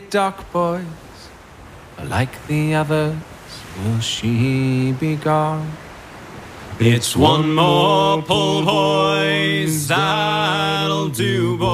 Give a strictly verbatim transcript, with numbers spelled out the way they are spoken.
duck, boys? Like the others, will she be gone? It's one more pull, boys, that'll do, boys.